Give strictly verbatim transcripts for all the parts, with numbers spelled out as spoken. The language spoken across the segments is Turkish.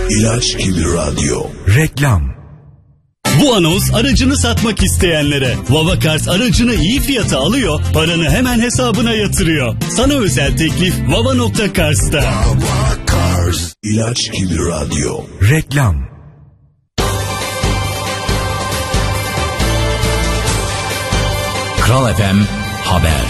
İlaç gibi radyo. Reklam. Bu anons aracını satmak isteyenlere. Vavakars aracını iyi fiyata alıyor, paranı hemen hesabına yatırıyor. Sana özel teklif vava nokta cars'ta. Vavakars. İlaç gibi radyo. Reklam. Kral F M Haber.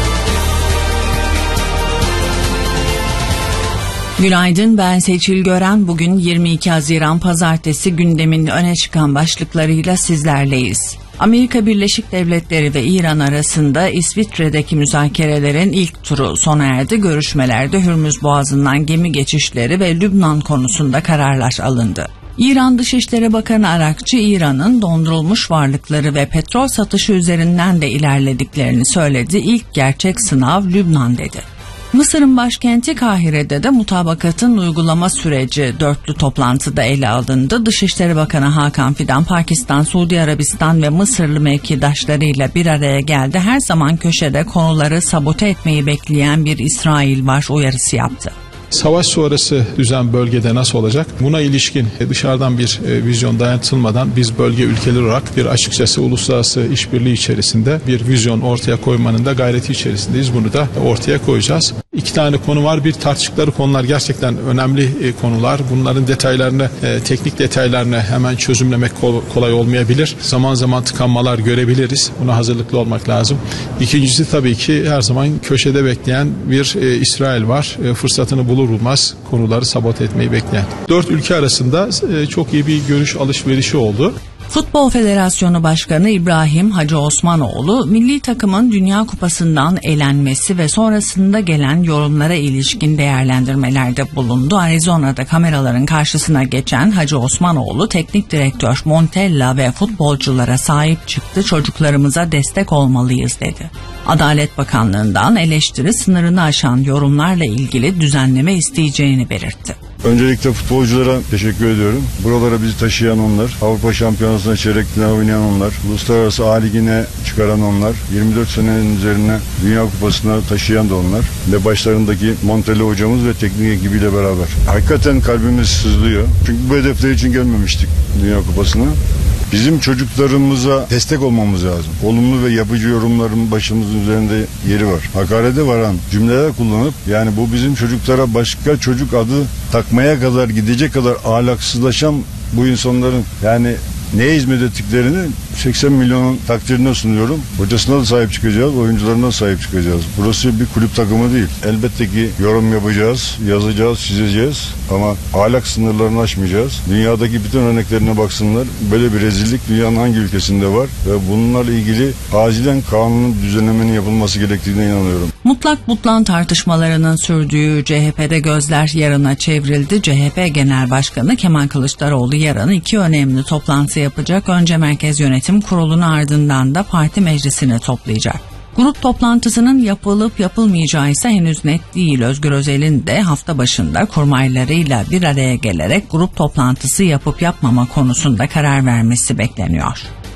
Günaydın, ben Seçil Gören. Bugün yirmi iki Haziran Pazartesi, gündemin öne çıkan başlıklarıyla sizlerleyiz. Amerika Birleşik Devletleri ve İran arasında İsviçre'deki müzakerelerin ilk turu sona erdi. Görüşmelerde Hürmüz Boğazı'ndan gemi geçişleri ve Lübnan konusunda kararlar alındı. İran Dışişleri Bakanı Arakçı, İran'ın dondurulmuş varlıkları ve petrol satışı üzerinden de ilerlediklerini söyledi. İlk gerçek sınav Lübnan dedi. Mısır'ın başkenti Kahire'de de mutabakatın uygulama süreci dörtlü toplantıda ele alındı. Dışişleri Bakanı Hakan Fidan, Pakistan, Suudi Arabistan ve Mısırlı mevkidaşlarıyla bir araya geldi. Her zaman köşede konuları sabote etmeyi bekleyen bir İsrail var uyarısı yaptı. Savaş sonrası düzen bölgede nasıl olacak? Buna ilişkin dışarıdan bir vizyon dayatılmadan biz bölge ülkeleri olarak bir açıkçası uluslararası işbirliği içerisinde bir vizyon ortaya koymanın da gayreti içerisindeyiz. Bunu da ortaya koyacağız. İki tane konu var. Bir, tartıştıkları konular gerçekten önemli konular. Bunların detaylarını, teknik detaylarını hemen çözümlemek kolay olmayabilir. Zaman zaman tıkanmalar görebiliriz. Buna hazırlıklı olmak lazım. İkincisi tabii ki her zaman köşede bekleyen bir İsrail var. Fırsatını bulur bulmaz konuları sabote etmeyi bekleyen. Dört ülke arasında çok iyi bir görüş alışverişi oldu. Futbol Federasyonu Başkanı İbrahim Hacı Osmanoğlu, milli takımın Dünya Kupası'ndan elenmesi ve sonrasında gelen yorumlara ilişkin değerlendirmelerde bulundu. Arizona'da kameraların karşısına geçen Hacı Osmanoğlu, teknik direktör Montella ve futbolculara sahip çıktı, çocuklarımıza destek olmalıyız dedi. Adalet Bakanlığı'ndan eleştiri sınırını aşan yorumlarla ilgili düzenleme isteyeceğini belirtti. Öncelikle futbolculara teşekkür ediyorum. Buralara bizi taşıyan onlar. Avrupa Şampiyonası'na çeyrek final oynayan onlar. Uluslararası A Ligi'ne çıkaran onlar. yirmi dört senenin üzerine Dünya Kupası'na taşıyan da onlar. Ve başlarındaki Montella hocamız ve teknik ekibiyle beraber. Hakikaten kalbimiz sızlıyor. Çünkü bu hedefler için gelmemiştik Dünya Kupası'na. Bizim çocuklarımıza destek olmamız lazım. Olumlu ve yapıcı yorumların başımızın üzerinde yeri var. Hakarete varan cümleler kullanıp, yani bu bizim çocuklara başka çocuk adı takmaya kadar gidecek kadar ahlaksızlaşan bu insanların, yani neye hizmet ettiklerini seksen milyonun takdirine sunuyorum. Hocasına da sahip çıkacağız, oyuncularına da sahip çıkacağız. Burası bir kulüp takımı değil. Elbette ki yorum yapacağız, yazacağız, çizeceğiz ama ahlak sınırlarını aşmayacağız. Dünyadaki bütün örneklerine baksınlar. Böyle bir rezillik dünyanın hangi ülkesinde var ve bunlarla ilgili acilen kanunun düzenlemenin yapılması gerektiğine inanıyorum. Mutlak butlan tartışmalarının sürdüğü C H P'de gözler yarına çevrildi. C H P Genel Başkanı Kemal Kılıçdaroğlu yarın iki önemli toplantı yapacak. Önce Merkez Yönetim Kurulu'nu, ardından da parti meclisini toplayacak. Grup toplantısının yapılıp yapılmayacağı ise henüz net değil. Özgür Özel'in de hafta başında kurmaylarıyla bir araya gelerek grup toplantısı yapıp yapmama konusunda karar vermesi bekleniyor.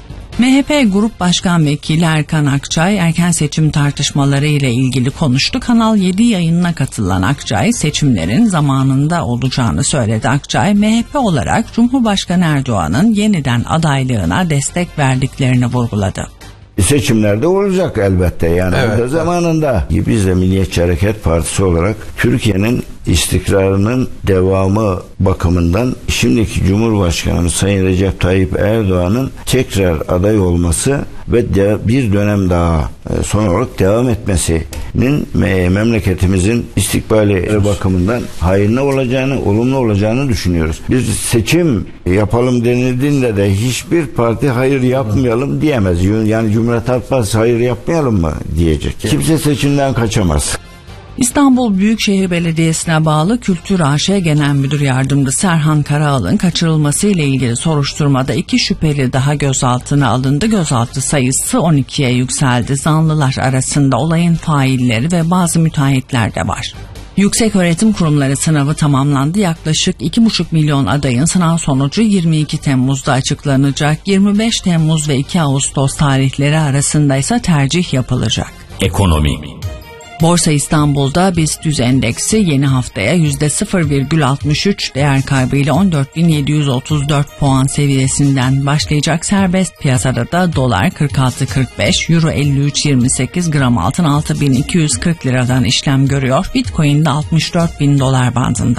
M H P Grup Başkan Vekili Erkan Akçay erken seçim tartışmaları ile ilgili konuştu. Kanal yedi yayınına katılan Akçay, seçimlerin zamanında olacağını söyledi. Akçay, M H P olarak Cumhurbaşkanı Erdoğan'ın yeniden adaylığına destek verdiklerini vurguladı. Seçimlerde olacak elbette, yani evet, o da zamanında. Biz de Milliyetçi Hareket Partisi olarak Türkiye'nin istikrarının devamı bakımından şimdiki Cumhurbaşkanı Sayın Recep Tayyip Erdoğan'ın tekrar aday olması ve de bir dönem daha son olarak devam etmesinin memleketimizin istikbali bakımından hayırlı olacağını, olumlu olacağını düşünüyoruz. Biz seçim yapalım denildiğinde de hiçbir parti hayır yapmayalım diyemez. Yani Cumhuriyet Halk Partisi hayır yapmayalım mı diyecek. Kimse seçimden kaçamaz. İstanbul Büyükşehir Belediyesi'ne bağlı Kültür A Ş Genel Müdür Yardımcısı Erhan Karaal'ın kaçırılması ile ilgili soruşturmada iki şüpheli daha gözaltına alındı. Gözaltı sayısı on ikiye yükseldi. Zanlılar arasında olayın failleri ve bazı müteahhitler de var. Yükseköğretim Kurumları sınavı tamamlandı. Yaklaşık iki buçuk milyon adayın sınav sonucu yirmi iki Temmuz'da açıklanacak. yirmi beş Temmuz ve iki Ağustos tarihleri arasında ise tercih yapılacak. Ekonomi. Borsa İstanbul'da BIST yüz endeksi yeni haftaya yüzde sıfır virgül altmış üç değer kaybıyla on dört bin yedi yüz otuz dört puan seviyesinden başlayacak. Serbest piyasada da dolar kırk altı kırk beş, euro elli üç yirmi sekiz, gram altın altı bin iki yüz kırk liradan işlem görüyor. Bitcoin de altmış dört bin dolar bandında.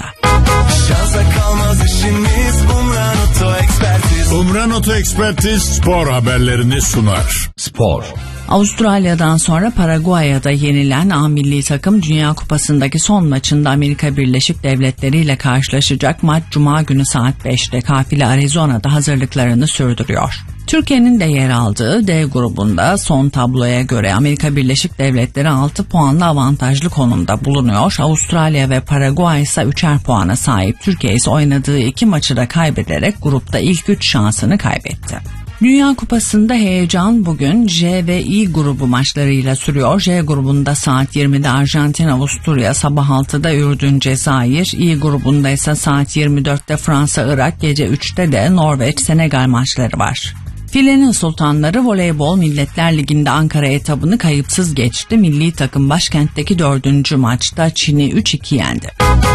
Umran Oto Ekspertiz spor haberlerini sunar. Spor. Avustralya'dan sonra Paraguay'da yenilen A milli takım Dünya Kupası'ndaki son maçında Amerika Birleşik Devletleri ile karşılaşacak. Maç Cuma günü saat beşte kafile Arizona'da hazırlıklarını sürdürüyor. Türkiye'nin de yer aldığı D grubunda son tabloya göre Amerika Birleşik Devletleri altı puanla avantajlı konumda bulunuyor. Avustralya ve Paraguay ise üçer puana sahip. Türkiye ise oynadığı iki maçı da kaybederek grupta ilk üç şansını kaybetti. Dünya Kupası'nda heyecan bugün J ve İ grubu maçlarıyla sürüyor. J grubunda saat yirmide Arjantin, Avusturya, sabah altıda Ürdün, Cezayir. İ grubunda ise saat yirmi dörtte Fransa, Irak, gece üçte de Norveç, Senegal maçları var. Filenin Sultanları voleybol Milletler Ligi'nde Ankara etabını kayıpsız geçti. Milli takım başkentteki dördüncü maçta Çin'i üç iki yendi.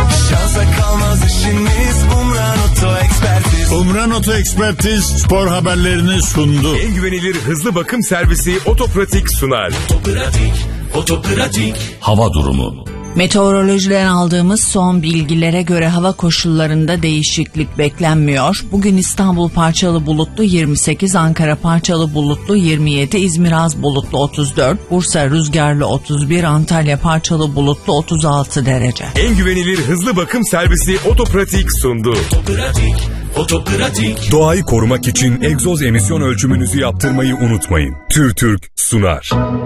Umran Oto Ekspertiz spor haberlerini sundu. En güvenilir hızlı bakım servisi Otopratik sunar. Otopratik, otopratik. Hava durumu. Meteorolojiden aldığımız son bilgilere göre hava koşullarında değişiklik beklenmiyor. Bugün İstanbul parçalı bulutlu yirmi sekiz, Ankara parçalı bulutlu yirmi yedi, İzmir az bulutlu otuz dört, Bursa rüzgarlı otuz bir, Antalya parçalı bulutlu otuz altı derece. En güvenilir hızlı bakım servisi Otopratik sundu. Otopratik, otopratik. Doğayı korumak için egzoz emisyon ölçümünüzü yaptırmayı unutmayın. TÜRTÜRK sunar.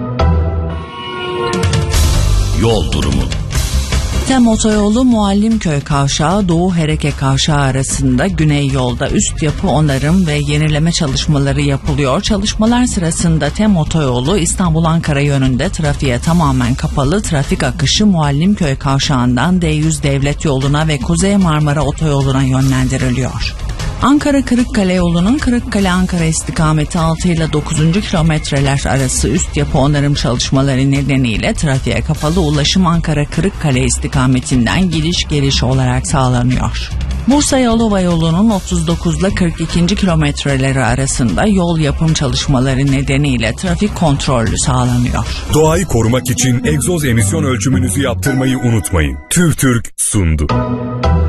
Yol durumu. Tem otoyolu Muallimköy Kavşağı Doğu Hereke Kavşağı arasında güney yolda üst yapı onarım ve yenileme çalışmaları yapılıyor. Çalışmalar sırasında Tem otoyolu İstanbul-Ankara yönünde trafiğe tamamen kapalı. Trafik akışı Muallimköy Kavşağı'ndan D yüz Devlet Yolu'na ve Kuzey Marmara Otoyolu'na yönlendiriliyor. Ankara-Kırıkkale yolunun Kırıkkale-Ankara istikameti altı ile dokuzuncu kilometreler arası üst yapı onarım çalışmaları nedeniyle trafiğe kapalı ulaşım Ankara-Kırıkkale istikametinden gidiş geliş olarak sağlanıyor. Bursa-Yalova yolunun otuz dokuz ile kırk ikinci kilometreleri arasında yol yapım çalışmaları nedeniyle trafik kontrollü sağlanıyor. Doğayı korumak için egzoz emisyon ölçümünüzü yaptırmayı unutmayın. TÜRTÜRK sundu.